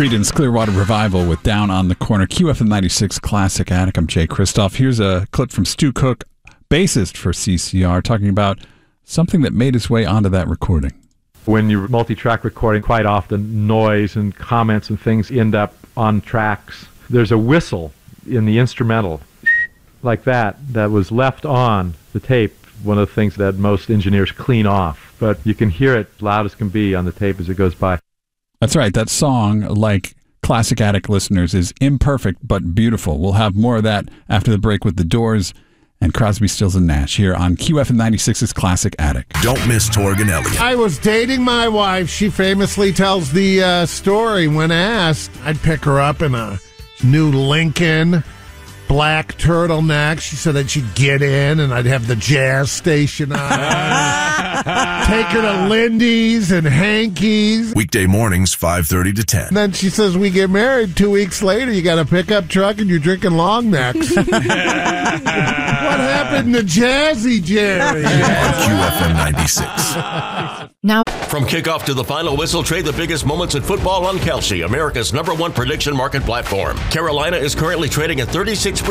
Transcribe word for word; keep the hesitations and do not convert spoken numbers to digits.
Creedence Clearwater Revival with Down on the Corner. Q F M ninety-six Classic Attic. I'm Jay Kristoff. Here's a clip from Stu Cook, bassist for C C R, talking about something that made its way onto that recording. When you're multi-track recording, quite often noise and comments and things end up on tracks. There's a whistle in the instrumental like that that was left on the tape, one of the things that most engineers clean off. But you can hear it loud as can be on the tape as it goes by. That's right. That song, like Classic Attic listeners, is imperfect but beautiful. We'll have more of that after the break with The Doors and Crosby, Stills and Nash here on Q F M ninety-six's Classic Attic. Don't miss Torg and Elliott. I was dating my wife. She famously tells the uh, story. When asked, I'd pick her up in a new Lincoln black turtleneck. She said that she'd get in and I'd have the jazz station on. Take her to Lindy's and Hanky's. Weekday mornings, five thirty to ten. And then she says, we get married two weeks later. You got a pickup truck and you're drinking long necks. What happened to Jazzy Jerry? On Q F M ninety-six. Now, from kickoff to the final whistle, trade the biggest moments in football on Kelsey, America's number one prediction market platform. Carolina is currently trading at thirty-six percent